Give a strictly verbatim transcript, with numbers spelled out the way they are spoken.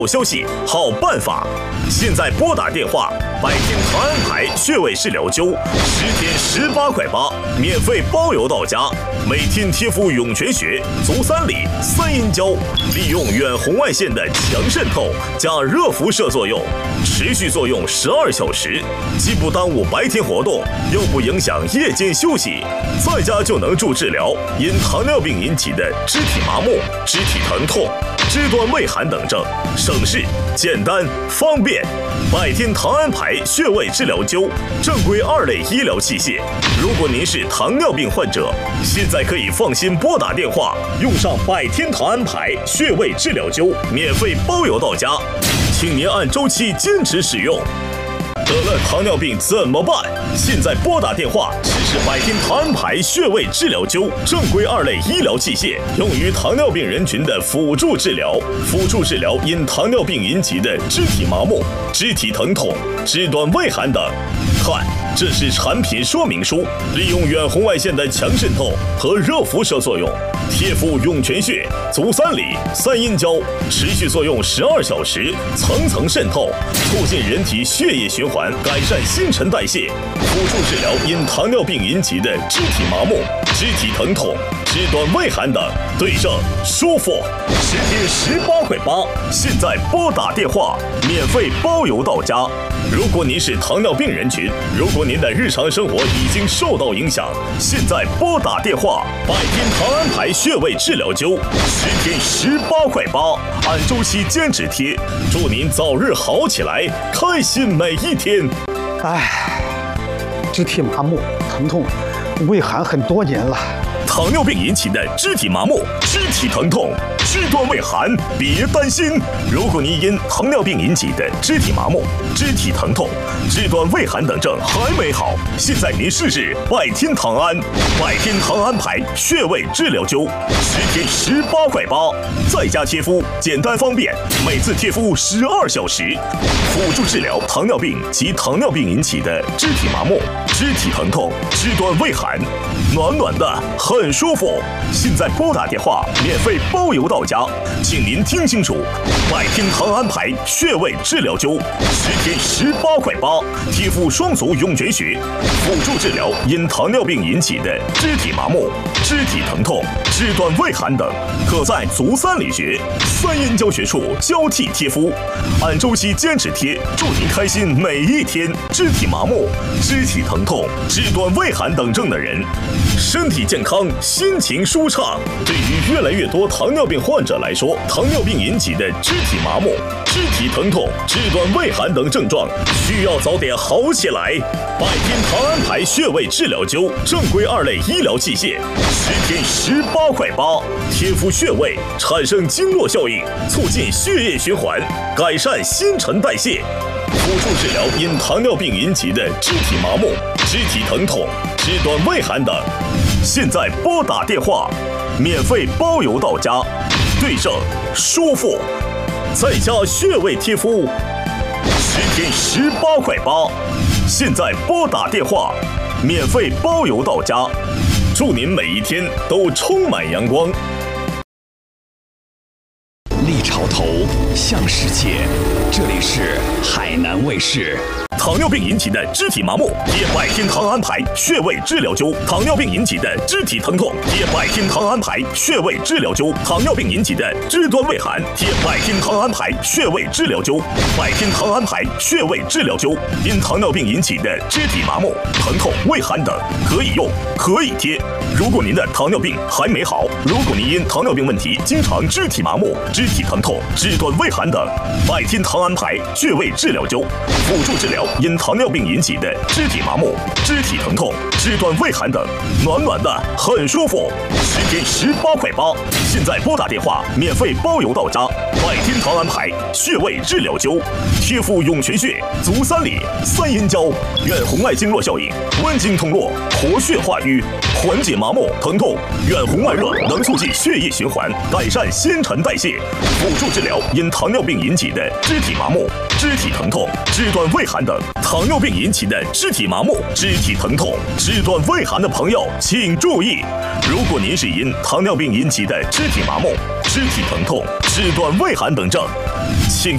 好消息，好办法！现在拨打电话，百天堂安牌穴位治疗灸，十天十八块八，免费包邮到家。每天贴敷涌泉穴、足三里、三阴交，利用远红外线的强渗透加热辐射作用，持续作用十二小时，既不耽误白天活动，又不影响夜间休息，在家就能助治疗因糖尿病引起的肢体麻木、肢体疼痛、肢端畏寒等症，省事、简单、方便。百天堂安牌穴位治疗灸，正规二类医疗器械。如果您是糖尿病患者，现在可以放心拨打电话，用上百天堂安牌穴位治疗灸，免费包邮到家，请您按周期坚持使用。得了糖尿病怎么办？现在拨打电话，试试百天堂安牌穴位治疗灸，正规二类医疗器械，用于糖尿病人群的辅助治疗，辅助治疗因糖尿病引起的肢体麻木、肢体疼痛、肢端畏寒等。看，这是产品说明书，利用远红外线的强渗透和热辐射作用，贴敷涌泉穴、足三里、三阴交，持续作用十二小时，层层渗透，促进人体血液循环，改善新陈代谢，辅助治疗因糖尿病引起的肢体麻木、肢体疼痛、肢端畏寒等，对症舒服。十天十八块八，现在拨打电话，免费包邮到家。如果您是糖尿病人群，如果您的日常生活已经受到影响，现在拨打电话，百天堂安牌穴位治疗灸，十天十八块八，按周期坚持贴，祝您早日好起来，开心每一天。 唉，肢体麻木、疼痛、畏寒很多年了。 糖尿病引起的肢体麻木、肢体疼痛、肢端畏寒，别担心。如果您因糖尿病引起的肢体麻木、肢体疼痛、肢端畏寒等症还没好，现在您试试百天堂安，百天堂安牌穴位治疗灸，十天十八块八，在家贴敷，简单方便，每次贴敷十二小时，辅助治疗糖尿病及糖尿病引起的肢体麻木、肢体疼痛、肢端畏寒，暖暖的很。很舒服，现在拨打电话，免费包邮到家，请您听清楚，百天堂安牌穴位治疗灸，十天十八块八，贴敷双足涌泉穴，辅助治疗因糖尿病引起的肢体麻木、肢体疼痛、肢端畏寒等，可在足三里穴、三阴交穴处交替贴敷，按周期坚持贴，祝您开心每一天。肢体麻木、肢体疼痛、肢端畏寒等症的人，身体健康，心情舒畅。对于越来越多糖尿病患者来说，糖尿病引起的肢体麻木、肢体疼痛、肢端畏寒等症状，需要早点好起来。百天堂安牌穴位治疗灸，正规二类医疗器械，十天十八块八，贴敷穴位产生经络效应，促进血液循环，改善新陈代谢，辅助治疗因糖尿病引起的肢体麻木、肢体疼痛、肢端畏寒等。现在拨打电话，免费包邮到家，对症舒服，在家穴位贴敷，十天十八块八。现在拨打电话，免费包邮到家，祝您每一天都充满阳光。 立潮头，向世界，这里是海南卫视。 糖尿病引起的肢体麻木，贴百天堂安牌穴位治疗灸；糖尿病引起的肢体疼痛，贴百天堂安牌穴位治疗灸；糖尿病引起的肢端畏寒，贴百天堂安牌穴位治疗灸。百天堂安牌穴位治疗灸，因糖尿病引起的肢体麻木、疼痛、畏寒等，可以用，可以贴。如果您的糖尿病还没好，如果您因糖尿病问题经常肢体麻木、肢体疼痛、肢端畏寒等，百天堂安牌穴位治疗灸，辅助治疗因糖尿病引起的肢体麻木、肢体疼痛、肢端畏寒等，暖暖的很舒服，十天十八块八。现在拨打电话，免费包邮到家。百天堂安牌穴位治疗灸，贴敷涌泉穴、足三里、三阴交，远红外经络效应，温经通络，活血化瘀，缓解麻木疼痛，远红外热能促进血液循环，改善新陈代谢，辅助治疗因糖尿病引起的肢体麻木、肢体疼痛、肢端畏寒等。糖尿病引起的肢体麻木、肢体疼痛、肢端畏寒的朋友，请注意，如果您是因糖尿病引起的肢体麻木、肢体疼痛、肢端畏寒等症，请